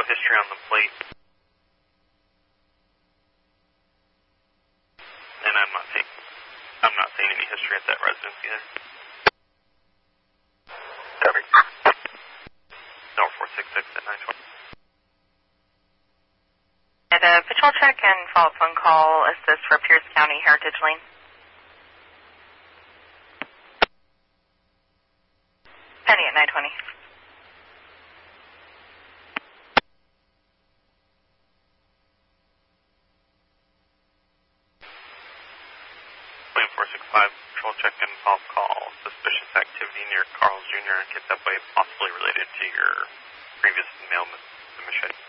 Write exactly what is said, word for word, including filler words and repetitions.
history on the plate. And I'm not seeing, I'm not seeing any history at that residence either. Copy. No four six six at nine twenty. And a patrol check and follow-up phone call assist for Pierce County Heritage Lane. Penny at nine twenty. Lane four six five, patrol check and follow-up call. Suspicious activity near Carl's Junior and Kitsapway, possibly related to your previous mail submission.